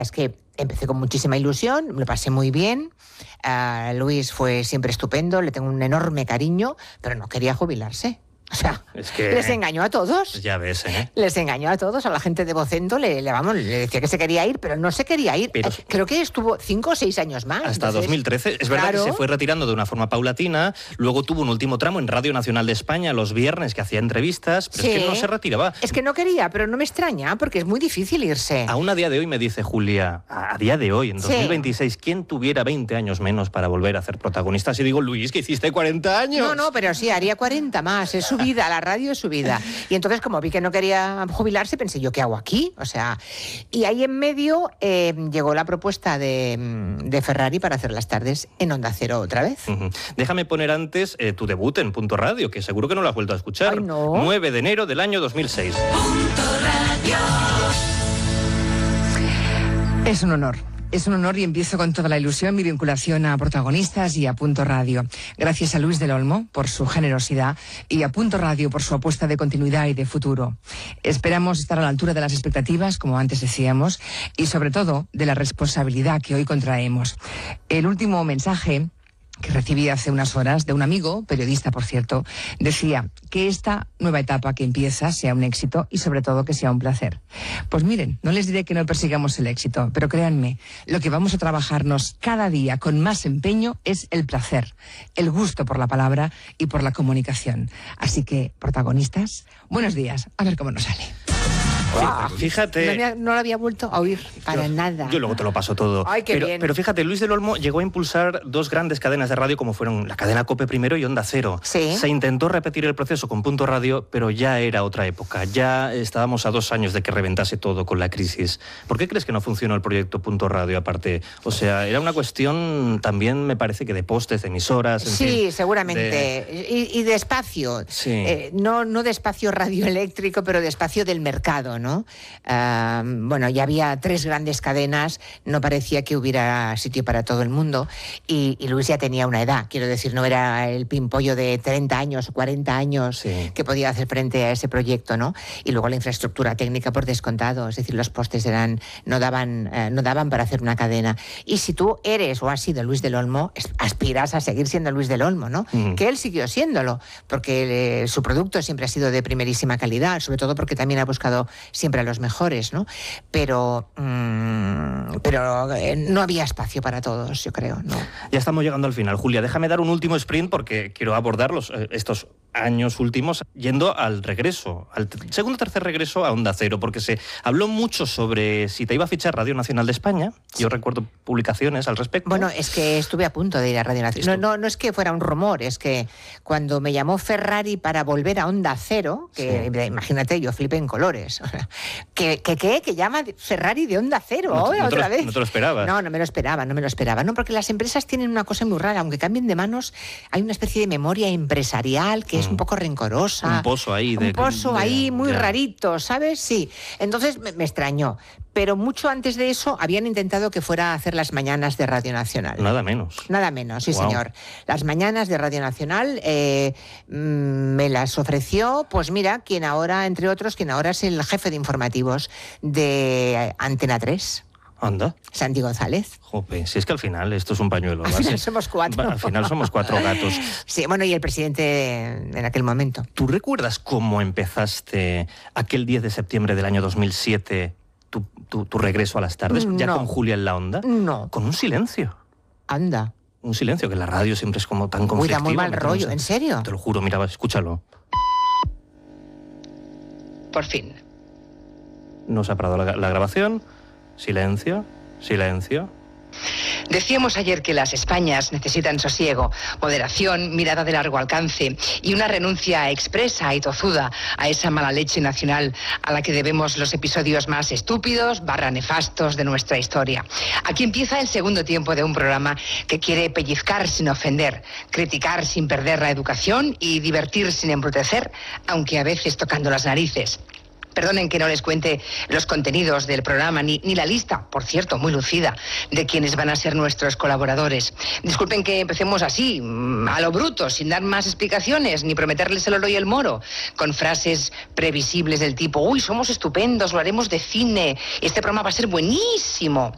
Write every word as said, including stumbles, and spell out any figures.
Es que empecé con muchísima ilusión, me lo pasé muy bien. Uh, Luis fue siempre estupendo, le tengo un enorme cariño, pero no quería jubilarse. O sea, es que les engañó a todos. Ya ves, ¿eh? Les engañó a todos, a la gente de Vocento, le, le, vamos, le decía que se quería ir, pero no se quería ir. Pero, eh, creo que estuvo cinco o seis años más. Hasta entonces, dos mil trece. Es verdad claro. que se fue retirando de una forma paulatina, luego tuvo un último tramo en Radio Nacional de España, los viernes, que hacía entrevistas, pero sí. es que no se retiraba. Es que no quería, pero no me extraña, porque es muy difícil irse. Aún a día de hoy, me dice Julia, a día de hoy, en dos mil veintiséis, sí. ¿quién tuviera veinte años menos para volver a ser protagonista? Si digo, Luis, que hiciste cuarenta años. No, no, pero sí, haría cuarenta más. Es su vida, la radio es su vida. Y entonces, como vi que no quería jubilarse, pensé yo, ¿qué hago aquí? O sea, y ahí en medio eh, llegó la propuesta de, de Ferrari para hacer las tardes en Onda Cero otra vez. Uh-huh. Déjame poner antes eh, tu debut en Punto Radio, que seguro que no lo has vuelto a escuchar. Ay, no. nueve de enero del año dos mil seis. Punto Radio. Es un honor. Es un honor y empiezo con toda la ilusión mi vinculación a Protagonistas y a Punto Radio. Gracias a Luis del Olmo por su generosidad y a Punto Radio por su apuesta de continuidad y de futuro. Esperamos estar a la altura de las expectativas, como antes decíamos, y sobre todo de la responsabilidad que hoy contraemos. El último mensaje que recibí hace unas horas de un amigo, periodista por cierto, decía que esta nueva etapa que empieza sea un éxito y sobre todo que sea un placer. Pues miren, no les diré que no persigamos el éxito, pero créanme, lo que vamos a trabajarnos cada día con más empeño es el placer, el gusto por la palabra y por la comunicación. Así que, protagonistas, buenos días, a ver cómo nos sale. Wow. Fíjate. No, había, no lo había vuelto a oír para yo, nada. Yo luego te lo paso todo. Ay, qué pero, bien. pero fíjate, Luis del Olmo llegó a impulsar dos grandes cadenas de radio como fueron la cadena COPE primero y Onda Cero. Sí. Se intentó repetir el proceso con Punto Radio, pero ya era otra época. Ya estábamos a dos años de que reventase todo con la crisis. ¿Por qué crees que no funcionó el proyecto Punto Radio aparte? O sea, era una cuestión también, me parece que de postes, de emisoras. En sí, fin, seguramente. De... Y, y de espacio. Sí. Eh, no, no de espacio radioeléctrico, pero de espacio del mercado, ¿no? Uh, bueno, ya había tres grandes cadenas, no parecía que hubiera sitio para todo el mundo y, y Luis ya tenía una edad, quiero decir, no era el pimpollo de treinta años o cuarenta años sí. que podía hacer frente a ese proyecto, ¿no? Y luego la infraestructura técnica por descontado, es decir, los postes eran no daban, eh, no daban para hacer una cadena. Y si tú eres o has sido Luis del Olmo, aspiras a seguir siendo Luis del Olmo, ¿no? Mm. Que él siguió siéndolo, porque eh, su producto siempre ha sido de primerísima calidad, sobre todo porque también ha buscado siempre a los mejores, ¿no? Pero, mmm, pero eh, no había espacio para todos, yo creo, ¿no? Ya estamos llegando al final. Julia, déjame dar un último sprint porque quiero abordar los, eh, estos años últimos yendo al regreso, al segundo o tercer regreso a Onda Cero, porque se habló mucho sobre si te iba a fichar Radio Nacional de España. Yo recuerdo publicaciones al respecto. Bueno, es que estuve a punto de ir a Radio Nacional. No, no, no es que fuera un rumor, es que cuando me llamó Ferrari para volver a Onda Cero, que sí. imagínate, yo flipé en colores. ¿Qué, qué, qué? ¿Que llama Ferrari de Onda Cero no, ahora, no otra lo, vez? No te lo esperabas. No, no me lo esperaba, no me lo esperaba. No, porque las empresas tienen una cosa muy rara, aunque cambien de manos, hay una especie de memoria empresarial que mm. es un poco rencorosa. Un pozo ahí. Un de, pozo de, ahí muy de... rarito, ¿sabes? Sí. Entonces me, me extrañó. Pero mucho antes de eso habían intentado que fuera a hacer las mañanas de Radio Nacional. Nada menos. Nada menos, sí, wow. señor. Las mañanas de Radio Nacional eh, me las ofreció, pues mira, quien ahora, entre otros, quien ahora es el jefe de informativos de Antena tres. Anda. Santi González. Jope, si es que al final esto es un pañuelo. Al final somos cuatro. Al final somos cuatro gatos. Sí, bueno, y el presidente en aquel momento. ¿Tú recuerdas cómo empezaste aquel diez de septiembre del año dos mil siete tu, tu, tu regreso a las tardes? No. ¿Ya con Julia en la onda? No. Con un silencio. Anda. Un silencio, que la radio siempre es como tan conflictiva. Uy, da muy mal rollo, ¿en serio? Te lo juro, mira, escúchalo. Por fin. No se ha parado la, la grabación. Silencio, silencio. Decíamos ayer que las Españas necesitan sosiego, moderación, mirada de largo alcance y una renuncia expresa y tozuda a esa mala leche nacional a la que debemos los episodios más estúpidos barra nefastos de nuestra historia. Aquí empieza el segundo tiempo de un programa que quiere pellizcar sin ofender, criticar sin perder la educación y divertir sin embrutecer, aunque a veces tocando las narices. Perdonen que no les cuente los contenidos del programa, ni, ni la lista, por cierto, muy lucida, de quienes van a ser nuestros colaboradores. Disculpen que empecemos así, a lo bruto, sin dar más explicaciones, ni prometerles el oro y el moro, con frases previsibles del tipo, uy, somos estupendos, lo haremos de cine, este programa va a ser buenísimo.